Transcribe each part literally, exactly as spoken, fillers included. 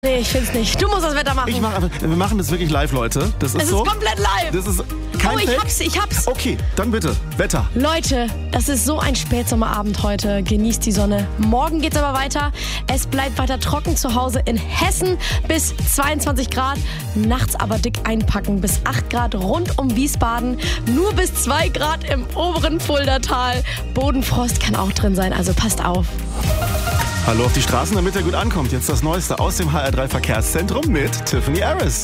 Nee, ich find's nicht. Du musst das Wetter machen. Ich mach, wir machen das wirklich live, Leute. Das ist es so. ist komplett live. Das ist kein oh, ich Fake. hab's, ich hab's. Okay, dann bitte. Wetter. Leute, das ist so ein Spätsommerabend heute. Genießt die Sonne. Morgen geht's aber weiter. Es bleibt weiter trocken zu Hause in Hessen bis zweiundzwanzig Grad. Nachts aber dick einpacken bis acht Grad rund um Wiesbaden. Nur bis zwei Grad im oberen Fuldatal. Bodenfrost kann auch drin sein, also passt auf. Hallo auf die Straßen, damit er gut ankommt. Jetzt das Neueste aus dem H R drei Verkehrszentrum mit Tiffany Aris.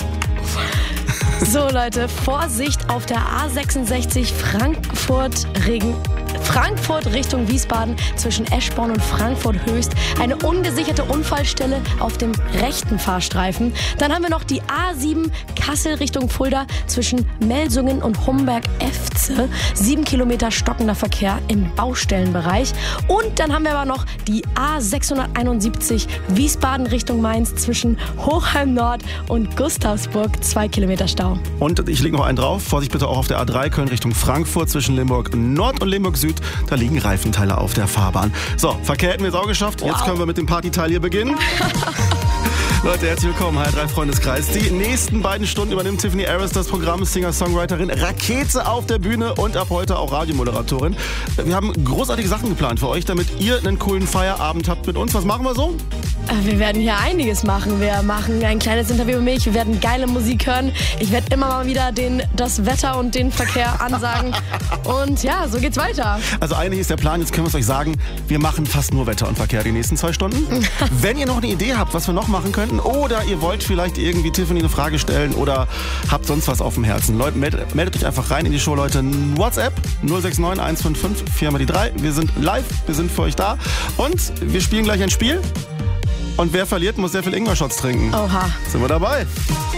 So Leute, Vorsicht auf der A sechsundsechzig Frankfurt Regen. Frankfurt Richtung Wiesbaden zwischen Eschborn und Frankfurt Höchst. Eine ungesicherte Unfallstelle auf dem rechten Fahrstreifen. Dann haben wir noch die A sieben Kassel Richtung Fulda zwischen Melsungen und Homberg-Efze. Sieben Kilometer stockender Verkehr im Baustellenbereich. Und dann haben wir aber noch die A sechshunderteinundsiebzig Wiesbaden Richtung Mainz zwischen Hochheim Nord und Gustavsburg. Zwei Kilometer Stau. Und ich lege noch einen drauf. Vorsicht bitte auch auf der A drei Köln Richtung Frankfurt zwischen Limburg Nord und Limburg Süd. Da liegen Reifenteile auf der Fahrbahn. So, Verkehr hätten wir jetzt auch geschafft. Jetzt wow. können wir mit dem Partyteil hier beginnen. Leute, herzlich willkommen, H R drei Freundeskreis. Die nächsten beiden Stunden übernimmt Tiffany Aris das Programm, Singer-Songwriterin, Rakete auf der Bühne und ab heute auch Radiomoderatorin. Wir haben großartige Sachen geplant für euch, damit ihr einen coolen Feierabend habt mit uns. Was machen wir so? Wir werden hier einiges machen. Wir machen ein kleines Interview mit mich. Wir werden geile Musik hören. Ich werde immer mal wieder den, das Wetter und den Verkehr ansagen. Und ja, so geht's weiter. Also eigentlich ist der Plan, jetzt können wir es euch sagen, wir machen fast nur Wetter und Verkehr die nächsten zwei Stunden. Wenn ihr noch eine Idee habt, was wir noch machen könnten, oder ihr wollt vielleicht irgendwie Tiffany eine Frage stellen oder habt sonst was auf dem Herzen, Leute, meldet, meldet euch einfach rein in die Show, Leute. WhatsApp null sechs neun eins fünf fünf vier mal die drei. Wir sind live, wir sind für euch da und wir spielen gleich ein Spiel. Und wer verliert, muss sehr viel Ingwer-Shots trinken. Oha. Sind wir dabei?